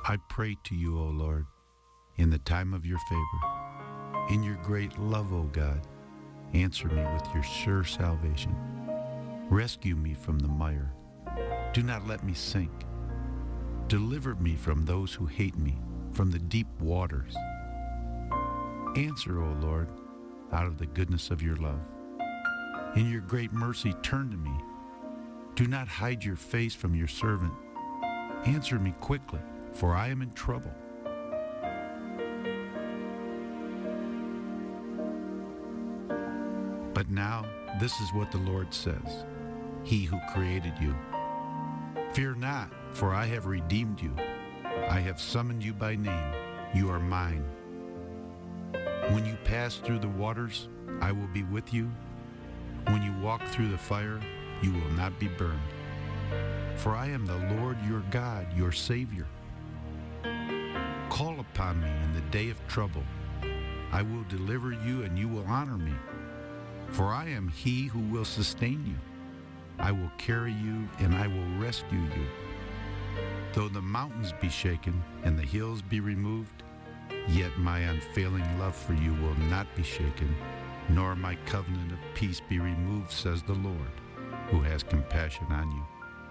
I pray to you, O Lord, in the time of your favor. In your great love, O God, answer me with your sure salvation. Rescue me from the mire. Do not let me sink. Deliver me from those who hate me, from the deep waters. Answer, O Lord, out of the goodness of your love. In your great mercy, turn to me. Do not hide your face from your servant. Answer me quickly, for I am in trouble. But now, this is what the Lord says, He who created you. Fear not, for I have redeemed you. I have summoned you by name. You are mine. When you pass through the waters, I will be with you. When you walk through the fire, you will not be burned. For I am the Lord your God, your Savior. Call upon me in the day of trouble. I will deliver you, and you will honor me. For I am he who will sustain you. I will carry you, and I will rescue you. Though the mountains be shaken and the hills be removed, yet my unfailing love for you will not be shaken, nor my covenant of peace be removed, says the Lord, who has compassion on you.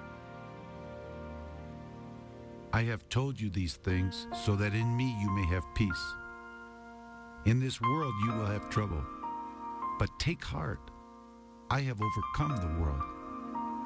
I have told you these things so that in me you may have peace. In this world you will have trouble, but take heart. I have overcome the world.